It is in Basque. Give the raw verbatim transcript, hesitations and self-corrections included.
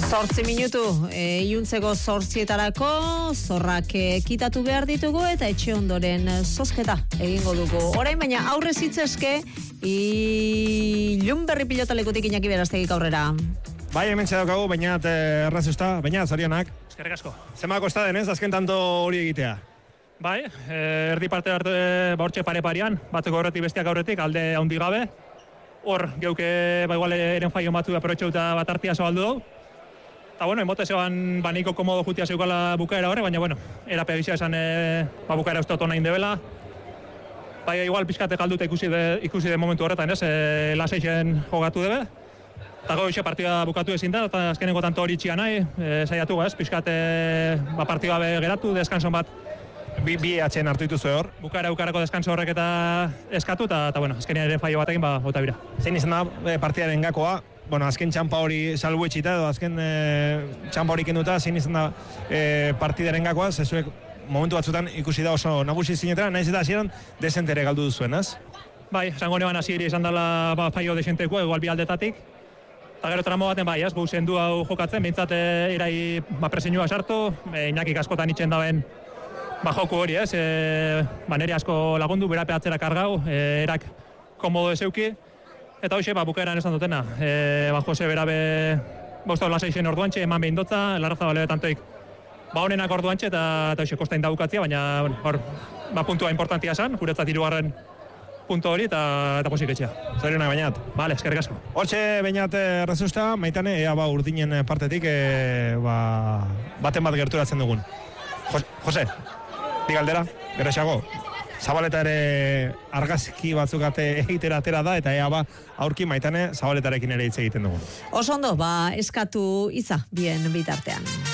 Zortzi minutu, e, iuntzeko zortzietarako, zorrak e, kitatu behar ditugu eta etxe ondoren zozketa egingo dugu. Orain baina aurrez hitzeske, ilun berri pilotalekutik Iñaki Berastegik aurrera. Bai, hemen txedokagu, baina errazusta, baina zorionak. Eskerrik asko. Zema kosta denez, azken tanto hori egitea? Bai, erdi parte hartu ba hortxe pare-parean, batzuk aurretik bestiak aurretik, alde handi gabe. Hor, geuke, ba igual eren faio matu aprotxeuta bat hartia zoaldu dugu. Eta, bueno, emote zeban, ba, niko komodo jutia zeukala bukaera horre, baina, bueno, erape bizia esan, e, ba, bukaera uste oto nahi indebela. Bai, igual, pixkate galduta ikusi de, ikusi de momentu horretan, ez, e, laseixen jogatu debe. Eta gau, xe, partida bukatu ezin da, eta azkeneko tanto hori txia nahi, e, saiatu, ez, pixkate, ba, partida be geratu, deskanson bat. Bi, bi atxen hartu dituzu hor. Bukaera, bukarako deskanso horrek eta eskatu, eta, eta bueno, azkenean ere faio batekin, ba, bota bira. Zein izan da e, partidaren gakoa? Bueno, azken txampa hori salbu etxita edo azken e, txampa hori kenduta, zein izan da e, partidaren gakoa, zezuek momentu batzutan ikusi da oso nagusi zinetera, nahiz eta hasieran desentere galdu duzuen, ez? Bai, esango neban hasieri izan dela ba, faio desentekoa, igual bi aldetatik. Eta gero tramo baten bai, ez, gu zendu hau jokatzen, behintzat erai ba, presinua sartu, e, Iñakik askotan itxen daben ba, joku hori, ez, e, ba, nire asko lagundu, berape atzera kargau, e, erak komodo ezeuki. Eta hoxe, ba, bukaeran esan dutena, e, ba, Jose berabe bostau laseixen orduantxe, eman behin dotza, larraza balebe tantoik ba, honenak orduantxe, eta, eta hoxe, kostain da bukatzia, baina, bueno, hor, ba, puntua importantia esan, guretzat hirugarren puntu hori, eta, eta posik etxea. Zorionak bainat. Bale, eskerrik asko. Hortxe, bainat errezusta, Maitane, ea ba, urdinen partetik, e, ba, baten bat gerturatzen dugun. Jose, digaldera, geraxago. Zabaleta ere argazki batzuk ate egitera atera da, eta ea ba, aurki Maitane Zabaletarekin ere hitz egiten dugu. Oso ondo, ba, eskatu iza bien bitartean.